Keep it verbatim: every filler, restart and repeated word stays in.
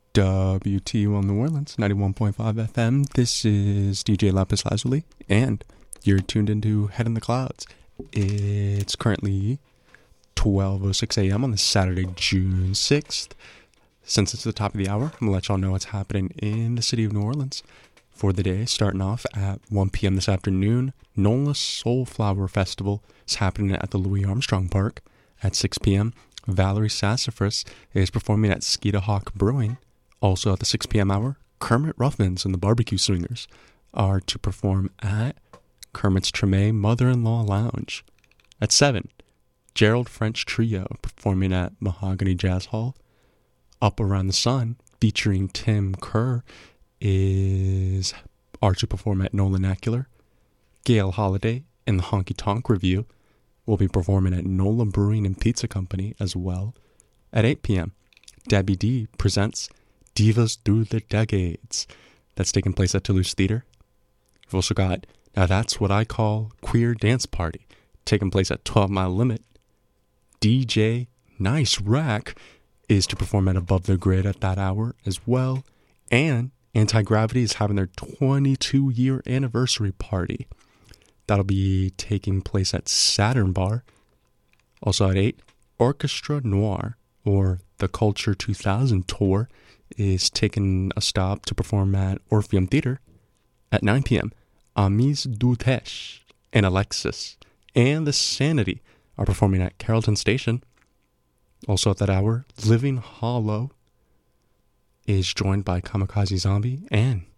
W T U L New Orleans, ninety-one point five F M. This is D J Lapis Lazuli, and you're tuned into Head in the Clouds. It's currently twelve oh six a.m. on this Saturday, June sixth. Since it's the top of the hour, I'm going to let y'all know what's happening in the city of New Orleans for the day. Starting off at one p.m. this afternoon, NOLA Soulflower Festival is happening at the Louis Armstrong Park. At six p.m., Valerie Sassafras is performing at Skeeta Hawk Brewing. Also at the six p.m. hour, Kermit Ruffins and the Barbecue Swingers are to perform at Kermit's Treme Mother-in-Law Lounge. At seven, Gerald French Trio performing at Mahogany Jazz Hall. Up Around the Sun, featuring Tim Kerr, is are to perform at Nolanacular. Gail Holiday and the Honky Tonk Review will be performing at Nola Brewing and Pizza Company as well. At eight p.m., Debbie D presents Divas Through the Decades. That's taking place at Toulouse Theater. We've also got Now That's What I Call Queer Dance Party, taking place at twelve Mile Limit. D J Nice Rack is to perform at Above the Grid at that hour as well. And Anti-Gravity is having their twenty-two year anniversary party. That'll be taking place at Saturn Bar. Also at eight, Orchestra Noir, or the Culture two thousand Tour, is taking a stop to perform at Orpheum Theater. At nine p.m., Amis Dutesh and Alexis and The Sanity are performing at Carrollton Station. Also at that hour, Living Hollow is joined by Kamikaze Zombie and